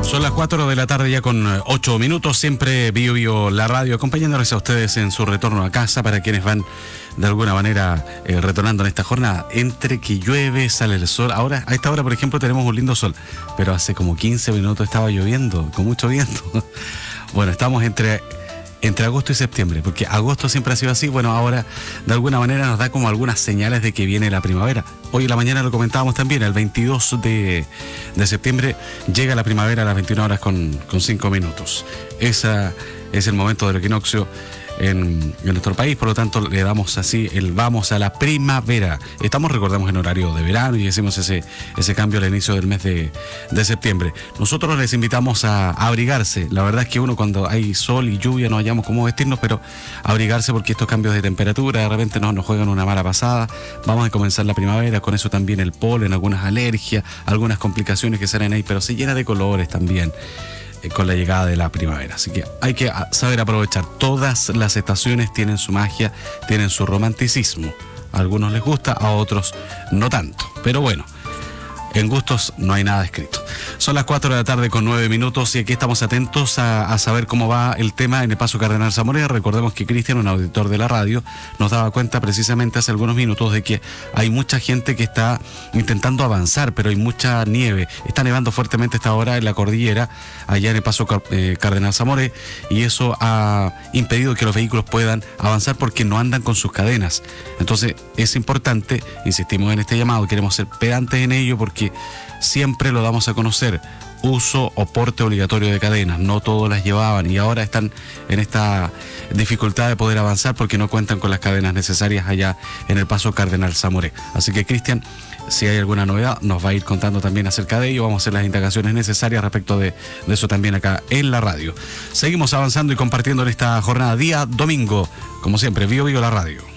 Son las 4 de la tarde ya con 8 minutos, siempre Bio la radio, acompañándoles a ustedes en su retorno a casa para quienes van de alguna manera retornando en esta jornada. Entre que llueve, sale el sol. Ahora, a esta hora, por ejemplo, tenemos un lindo sol, pero hace como 15 minutos estaba lloviendo, con mucho viento. Bueno, estamos entre agosto y septiembre, porque agosto siempre ha sido así. Bueno, ahora de alguna manera nos da como algunas señales de que viene la primavera. Hoy en la mañana lo comentábamos también, el 22 de septiembre llega la primavera a las 21 horas con 5 minutos. Ese es el momento del equinoccio en nuestro país, por lo tanto le damos así el vamos a la primavera. Estamos, recordemos, en horario de verano y hicimos ese cambio al inicio del mes de septiembre. Nosotros les invitamos a abrigarse. La verdad es que uno, cuando hay sol y lluvia, no hallamos cómo vestirnos, pero abrigarse, porque estos cambios de temperatura de repente nos juegan una mala pasada. Vamos a comenzar la primavera, con eso también el polen, algunas alergias, algunas complicaciones que salen ahí, pero se llena de colores también con la llegada de la primavera. Así que hay que saber aprovechar. Todas las estaciones tienen su magia, tienen su romanticismo. A algunos les gusta, a otros no tanto. Pero bueno, en gustos no hay nada escrito. Son las 4 de la tarde con 9 minutos y aquí estamos atentos a saber cómo va el tema en el Paso Cardenal Zamoré. Recordemos que Cristian, un auditor de la radio, nos daba cuenta precisamente hace algunos minutos de que hay mucha gente que está intentando avanzar, pero hay mucha nieve. Está nevando fuertemente esta hora en la cordillera, allá en el Paso Cardenal Zamoré, y eso ha impedido que los vehículos puedan avanzar porque no andan con sus cadenas. Entonces es importante, insistimos en este llamado, queremos ser pedantes en ello porque siempre lo damos a conocer: uso o porte obligatorio de cadenas. No todos las llevaban y ahora están en esta dificultad de poder avanzar porque no cuentan con las cadenas necesarias allá en el Paso Cardenal Zamoré. Así que, Cristian, si hay alguna novedad, nos va a ir contando también acerca de ello. Vamos a hacer las indagaciones necesarias respecto de eso también acá en la radio. Seguimos avanzando y compartiendo en esta jornada, día domingo, como siempre, Bio la radio.